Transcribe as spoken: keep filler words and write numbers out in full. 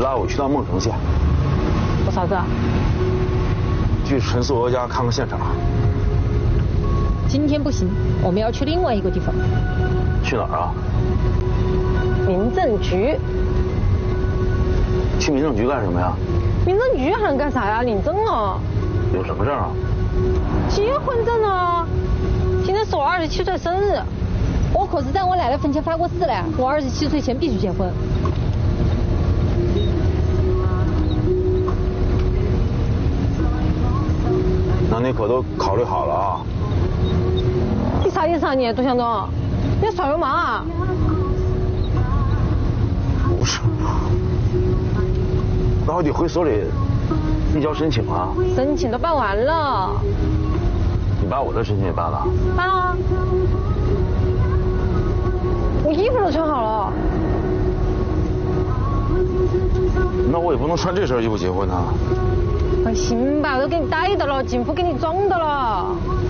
拉我去趟孟城县。 做啥子啊？ 去陈素娥家看看现场。 今天不行，我们要去另外一个地方。 去哪儿啊？ 民政局。 去民政局干什么呀？ 民政局还能干啥呀？领证啊。 有什么证啊？ 结婚证啊。今天是我二十七岁生日，我可是在我奶奶坟前发过誓嘞，我二十七岁前必须结婚。 那你可都考虑好了啊？ 你啥意思啊你，杜向东？你耍流氓啊？ 不是，那我得回所里递交申请啊。 申请都办完了。 你把我的申请也办了？ 办啊！我衣服都穿好了。 那我也不能穿这身衣服结婚啊。 放心吧，都给你带的了，警服给你装的了。